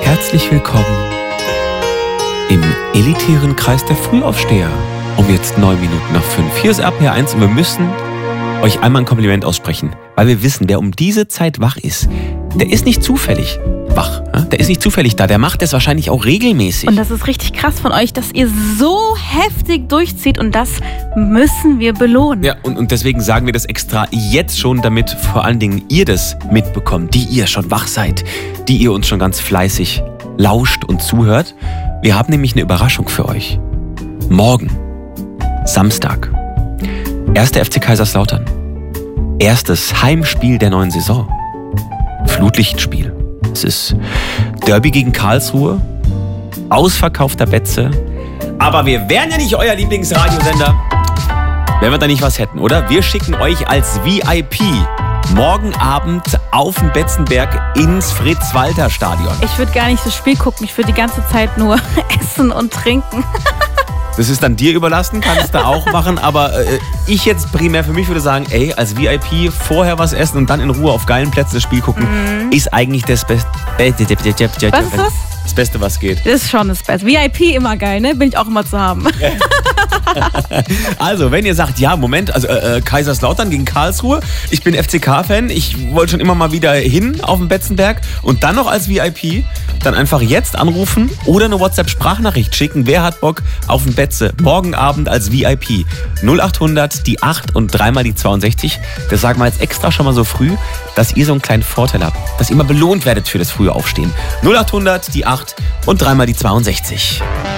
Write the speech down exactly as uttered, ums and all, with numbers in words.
Herzlich willkommen im elitären Kreis der Frühaufsteher. Um jetzt neun Minuten nach fünf. Hier ist R P R eins und wir müssen euch einmal ein Kompliment aussprechen, weil wir wissen, wer um diese Zeit wach ist, der ist nicht zufällig wach. Der ist nicht zufällig da, der macht das wahrscheinlich auch regelmäßig. Und das ist richtig krass von euch, dass ihr so heftig durchzieht und das müssen wir belohnen. Ja, und, und deswegen sagen wir das extra jetzt schon, damit vor allen Dingen ihr das mitbekommt, die ihr schon wach seid, die ihr uns schon ganz fleißig lauscht und zuhört. Wir haben nämlich eine Überraschung für euch. Morgen, Samstag, erster F C Kaiserslautern. Erstes Heimspiel der neuen Saison. Flutlichtspiel. Es ist Derby gegen Karlsruhe, ausverkaufter Betze. Aber wir wären ja nicht euer Lieblingsradiosender, wenn wir da nicht was hätten, oder? Wir schicken euch als V I P morgen Abend auf den Betzenberg ins Fritz-Walter-Stadion. Ich würde gar nicht das Spiel gucken, ich würde die ganze Zeit nur essen und trinken. Das ist dann dir überlassen, kannst du auch machen, aber äh, ich jetzt primär für mich würde sagen, ey, als V I P vorher was essen und dann in Ruhe auf geilen Plätzen das Spiel gucken, mhm. ist eigentlich das Beste. Was ist das? Das Beste, was geht. Das ist schon das Beste. V I P immer geil, ne? Bin ich auch immer zu haben. Also, wenn ihr sagt, ja, Moment, also äh, Kaiserslautern gegen Karlsruhe, ich bin F C K-Fan, ich wollte schon immer mal wieder hin auf den Betzenberg und dann noch als V I P, dann einfach jetzt anrufen oder eine WhatsApp-Sprachnachricht schicken. Wer hat Bock auf den Betze? Morgen Abend als V I P. null acht hundert, die acht und dreimal die zweiundsechzig. Das sagen wir jetzt extra schon mal so früh, dass ihr so einen kleinen Vorteil habt, dass ihr mal belohnt werdet für das frühe Aufstehen. null acht hundert, die acht und dreimal die zweiundsechzig.